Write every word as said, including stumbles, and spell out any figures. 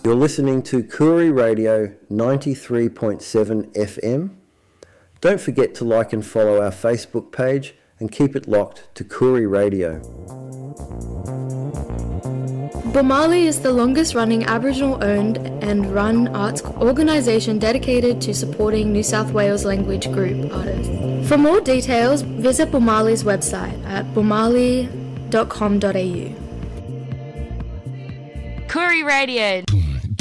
You're listening to Koori Radio ninety-three point seven F M. Don't forget to like and follow our Facebook page and keep it locked to Koori Radio. Bomali is the longest running Aboriginal owned and run arts organisation dedicated to supporting New South Wales language group artists. For more details, visit Bomali's website at bomali dot com dot a u. Koori Radio.